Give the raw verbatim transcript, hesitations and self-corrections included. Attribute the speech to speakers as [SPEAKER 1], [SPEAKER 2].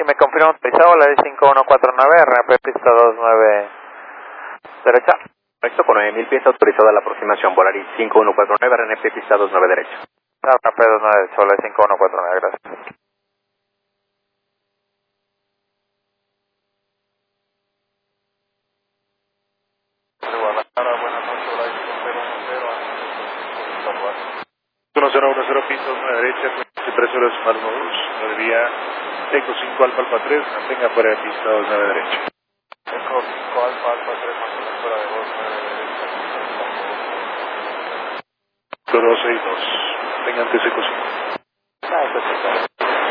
[SPEAKER 1] Si me confirma autorizado, la cinco uno cuatro nueve, R P pista dos nueve derecha.
[SPEAKER 2] Correcto, con nueve mil pies autorizada la aproximación, Volaris cinco uno cuatro nueve, R P pista dos nueve derecha.
[SPEAKER 1] R P dos nueve derecha, la cinco uno cuatro nueve, gracias.
[SPEAKER 3] Guadalajara, buenas noches, Volaris cero uno cero, uno cero uno cero, pista dos nueve derecha, tres horas más modus, vía Eco cinco Alfa Alfa tres, mantenga fuera de pista dos nueve derecha. Eco cinco Alfa Alfa tres, mantenga fuera de dos nueve derecha. dos seis dos, tenga antes Eco cinco.